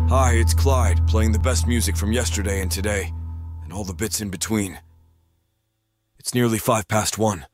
Hi, it's Clyde, playing the best music from yesterday and today, and all the bits in between. It's nearly 1:05.